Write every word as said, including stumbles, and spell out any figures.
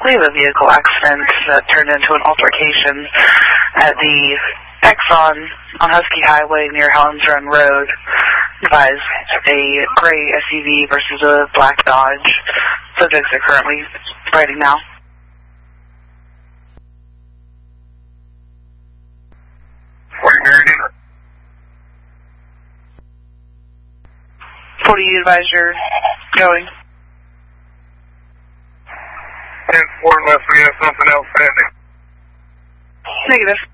We have a vehicle accident that turned into an altercation at the Exxon on Husky Highway near Helens Run Road. Advise a gray S U V versus a black Dodge. Subjects are currently writing now. What do you advise you're going? ten four unless we have something else pending. Negative.